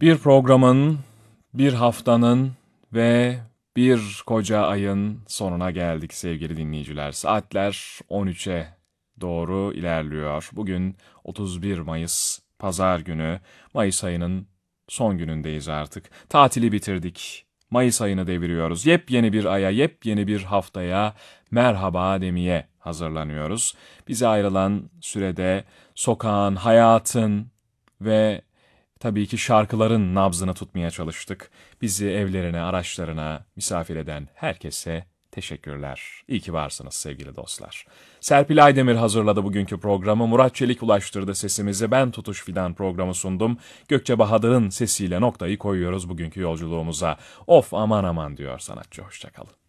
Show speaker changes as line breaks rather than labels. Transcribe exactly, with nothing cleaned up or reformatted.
Bir programın, bir haftanın ve bir koca ayın sonuna geldik sevgili dinleyiciler. Saatler on üçe doğru ilerliyor. Bugün otuz bir Mayıs, Pazar günü. Mayıs ayının son günündeyiz artık. Tatili bitirdik. Mayıs ayını deviriyoruz. Yepyeni bir aya, yepyeni bir haftaya merhaba demeye hazırlanıyoruz. Bize ayrılan sürede sokağın, hayatın ve tabii ki şarkıların nabzını tutmaya çalıştık. Bizi evlerine, araçlarına misafir eden herkese teşekkürler. İyi ki varsınız sevgili dostlar. Serpil Aydemir hazırladı bugünkü programı. Murat Çelik ulaştırdı sesimizi. Ben Tutuş Fidan programı sundum. Gökçe Bahadır'ın sesiyle noktayı koyuyoruz bugünkü yolculuğumuza. Of aman aman diyor sanatçı. Hoşçakalın.